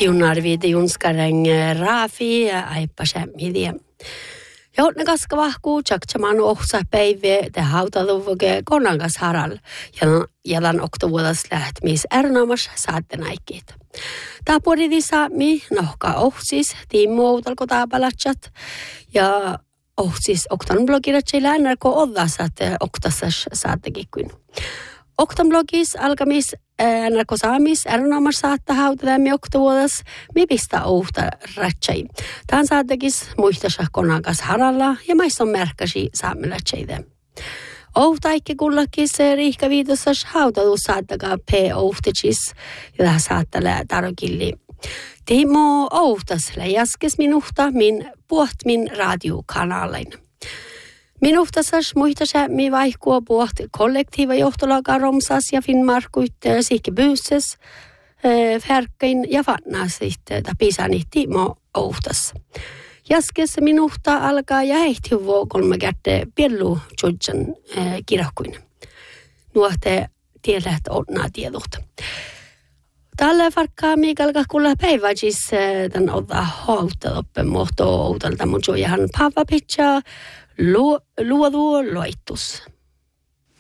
Junarviite junskaren raafi ja aippasemmidie. Joutne kaska vahkuu tjakchaman ohsa päivä te hautaluvuke konangas haral ja tämän oktovuodas lähtmis ärnaamas saatte näikkiit. Tää puoliti saami nohka ohsis tiimmu outalko taapalatsat ja ohsis oktan blogiratseilla NRK odlasat oktasas saattekikkyn. Oktan blogis alkamis NRK saamis ärnaamas saatta hautalämmi oktovuodas mi pistä ouhta ratsai. Tän saattekis muistasa konangas haralla ja maissa on merkkasi saamilatseide. Ouhtaikki kullakis riihkaviitossas hautatu saattakaa p-ouhtetsis ja tähän saattele tarokilli. Timo ouhtas läjaskes minuhta min puhtmin radiokanalein. Minuhtasas muistasä mi vaihkua puht kollektiiva johtolaga romsas ja Finnmarkut sihki byyses färkkein ja fannas sitten tapisani Timo ouhtas. Jaskes minuhta alkaa ja heihti vuo 3 kätte pielu tjodjan kirahkuin. Nuohte tiedät onnaa tiedot. Tällä farkkaa miikalka kulla päiväjis tän ottaa hauta oppen muoto outalta mun joihan pavapitsaa luodu loittus.